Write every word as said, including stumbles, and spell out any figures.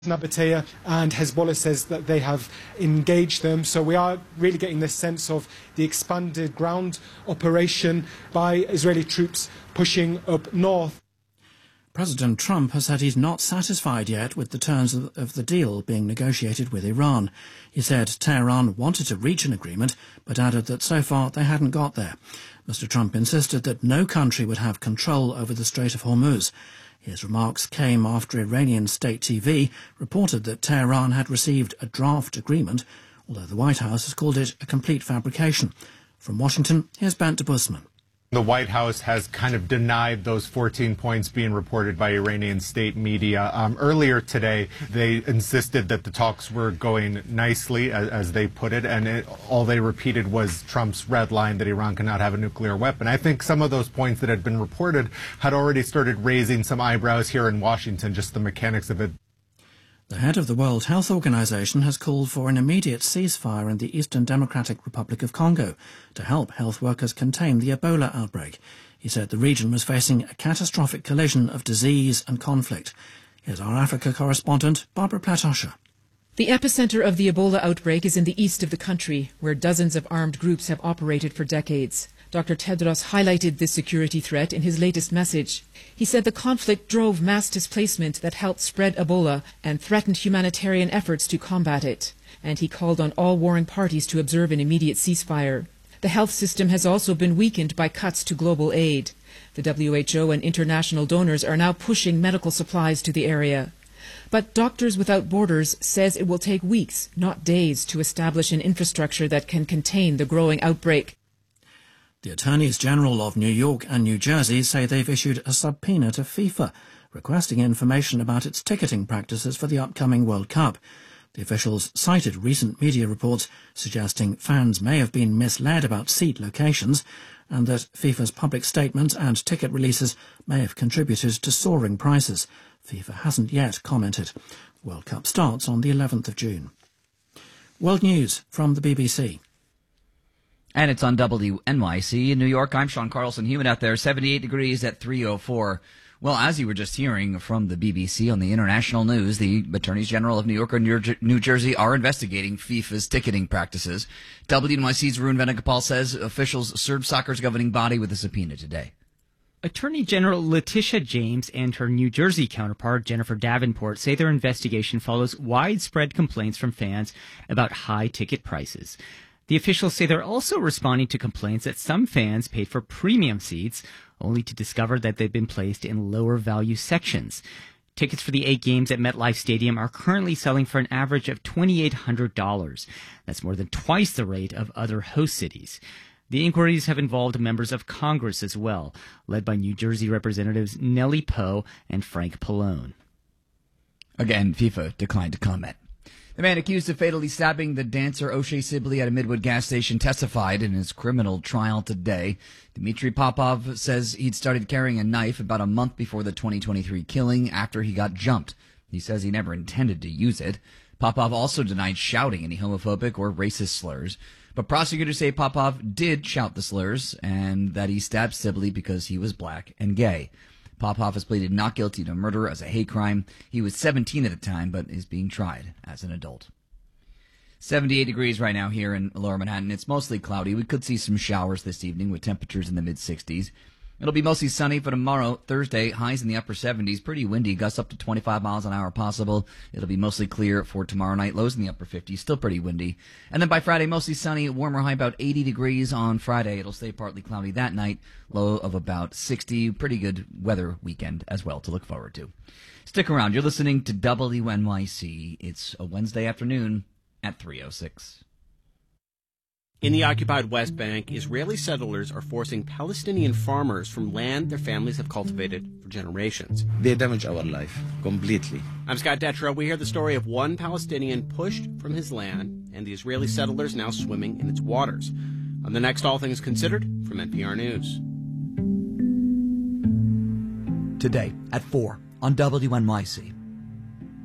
Nabatea, and Hezbollah says that they have engaged them. So we are really getting this sense of the expanded ground operation by Israeli troops pushing up north. President Trump has said he's not satisfied yet with the terms of, of the deal being negotiated with Iran. He said Tehran wanted to reach an agreement, but added that so far they hadn't got there. Mister Trump insisted that no country would have control over the Strait of Hormuz. His remarks came after Iranian state T V reported that Tehran had received a draft agreement, although the White House has called it a complete fabrication. From Washington, here's Bent de Busman. The White House has kind of denied those fourteen points being reported by Iranian state media. Um, earlier today, they insisted that the talks were going nicely, as, as they put it, and it, all they repeated was Trump's red line that Iran cannot have a nuclear weapon. I think some of those points that had been reported had already started raising some eyebrows here in Washington, just the mechanics of it. The head of the World Health Organization has called for an immediate ceasefire in the Eastern Democratic Republic of Congo to help health workers contain the Ebola outbreak. He said the region was facing a catastrophic collision of disease and conflict. Here's our Africa correspondent, Barbara Platosha. The epicenter of the Ebola outbreak is in the east of the country, where dozens of armed groups have operated for decades. Doctor Tedros highlighted this security threat in his latest message. He said the conflict drove mass displacement that helped spread Ebola and threatened humanitarian efforts to combat it. And he called on all warring parties to observe an immediate ceasefire. The health system has also been weakened by cuts to global aid. The W H O and international donors are now pushing medical supplies to the area. But Doctors Without Borders says it will take weeks, not days, to establish an infrastructure that can contain the growing outbreak. The Attorneys General of New York and New Jersey say they've issued a subpoena to FIFA, requesting information about its ticketing practices for the upcoming World Cup. The officials cited recent media reports suggesting fans may have been misled about seat locations and that FIFA's public statements and ticket releases may have contributed to soaring prices. FIFA hasn't yet commented. The World Cup starts on the eleventh of June. World News from the B B C. And it's on W N Y C in New York. I'm Sean Carlson, humid out there, seventy-eight degrees at three oh four. Well, as you were just hearing from the B B C on the international news, the Attorneys General of New York and New Jersey are investigating FIFA's ticketing practices. W N Y C's Varun Venugopal says officials served soccer's governing body with a subpoena today. Attorney General Letitia James and her New Jersey counterpart, Jennifer Davenport, say their investigation follows widespread complaints from fans about high ticket prices. The officials say they're also responding to complaints that some fans paid for premium seats, only to discover that they've been placed in lower value sections. Tickets for the eight games at MetLife Stadium are currently selling for an average of two thousand eight hundred dollars. That's more than twice the rate of other host cities. The inquiries have involved members of Congress as well, led by New Jersey Representatives Nellie Poe and Frank Pallone. Again, FIFA declined to comment. The man accused of fatally stabbing the dancer O'Shea Sibley at a Midwood gas station testified in his criminal trial today. Dmitry Popov says he'd started carrying a knife about a month before the twenty twenty-three killing after he got jumped. He says he never intended to use it. Popov also denied shouting any homophobic or racist slurs. But prosecutors say Popov did shout the slurs and that he stabbed Sibley because he was black and gay. Popov has pleaded not guilty to murder as a hate crime. He was seventeen at the time, but is being tried as an adult. seventy-eight degrees right now here in Lower Manhattan. It's mostly cloudy. We could see some showers this evening with temperatures in the mid-sixties. It'll be mostly sunny for tomorrow, Thursday. Highs in the upper seventies. Pretty windy. Gusts up to twenty-five miles an hour possible. It'll be mostly clear for tomorrow night. Lows in the upper fifties. Still pretty windy. And then by Friday, mostly sunny. Warmer high about eighty degrees on Friday. It'll stay partly cloudy that night. Low of about sixty. Pretty good weather weekend as well to look forward to. Stick around. You're listening to W N Y C. It's a Wednesday afternoon at three oh six. In the occupied West Bank, Israeli settlers are forcing Palestinian farmers from land their families have cultivated for generations. They damage our life completely. I'm Scott Detrow. We hear the story of one Palestinian pushed from his land and the Israeli settlers now swimming in its waters. On the next All Things Considered from N P R News. Today at four on W N Y C.